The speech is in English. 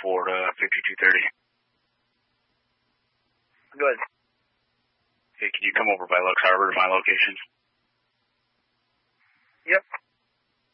Ford 5230. Good. Hey, can you come over by Lux Harbor to my location? Yep.